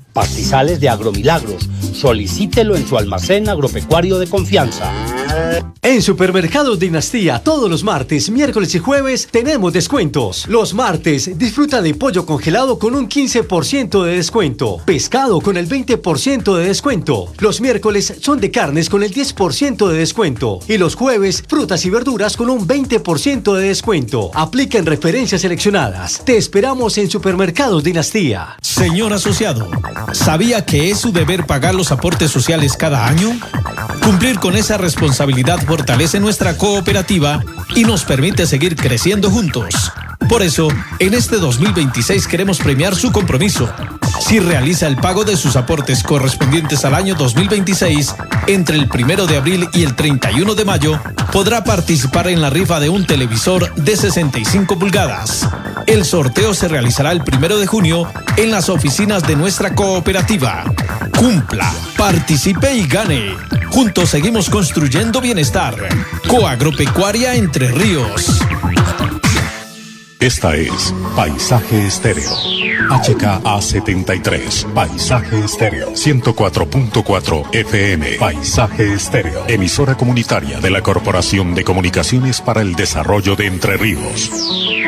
Pastizales de Agromilagros. Solicítelo en su almacén agropecuario de confianza. En Supermercados Dinastía, todos los martes, miércoles y jueves tenemos descuentos. Los martes, disfruta de pollo congelado con un 15% de descuento. Pescado con el 20% de descuento. Los miércoles son de carnes con el 10% de descuento. Y los jueves, frutas y verduras con un 20% de descuento. Aplica en referencias seleccionadas. Te esperamos en Supermercados Dinastía. Señor asociado, ¿sabía que es su deber pagar los aportes sociales cada año? Cumplir con esa responsabilidad fortalece nuestra cooperativa y nos permite seguir creciendo juntos. Por eso, en este 2026 queremos premiar su compromiso. Si realiza el pago de sus aportes correspondientes al año 2026, entre el 1 de abril y el 31 de mayo, podrá participar en la rifa de un televisor de 65 pulgadas. El sorteo se realizará el 1 de junio en las oficinas de nuestra cooperativa. Cumpla, participe y gane. Juntos seguimos construyendo bienestar. Coagropecuaria Entre Ríos. Esta es Paisaje Estéreo. HKA73. Paisaje Estéreo. 104.4 FM. Paisaje Estéreo. Emisora comunitaria de la Corporación de Comunicaciones para el Desarrollo de Entre Ríos.